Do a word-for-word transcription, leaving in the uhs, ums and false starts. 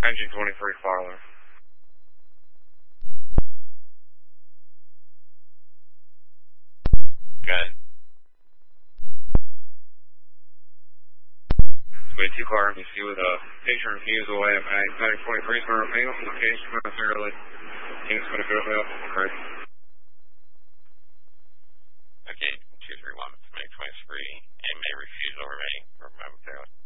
Engine twenty-three, Farler. Good. We had two car R B C with a picture and fuse away at Medic twenty-three, is going to remain on location momentarily. Team's going to go up. Correct. Okay, two three one, Medic twenty-three, and may refuse will remain for momentarily.